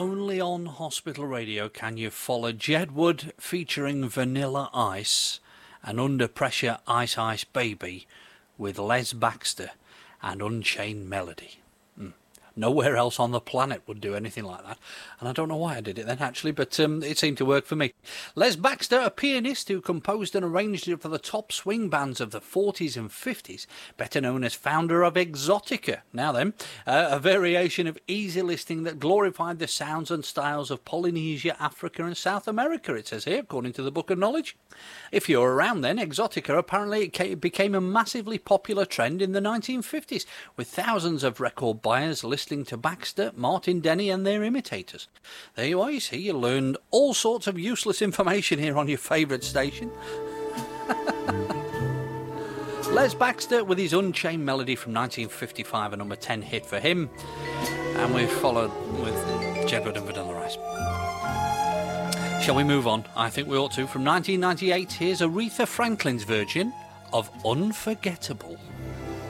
only on Hospital Radio can you follow Jedward featuring Vanilla Ice and Under Pressure Ice Ice Baby with Les Baxter and Unchained Melody. Nowhere else on the planet would do anything like that. And I don't know why I did it then, actually, but it seemed to work for me. Les Baxter, a pianist who composed and arranged it for the top swing bands of the 40s and 50s, better known as founder of Exotica. Now then, a variation of easy listening that glorified the sounds and styles of Polynesia, Africa and South America, it says here, according to the Book of Knowledge. If you're around then, Exotica apparently became a massively popular trend in the 1950s, with thousands of record buyers listening to Baxter, Martin Denny and their imitators. There you are, you see, you learned all sorts of useless information here on your favourite station. Les Baxter with his Unchained Melody from 1955, a number 10 hit for him. And we've followed with Jedward and Vanilla Ice. Shall we move on? I think we ought to. From 1998, here's Aretha Franklin's version of Unforgettable.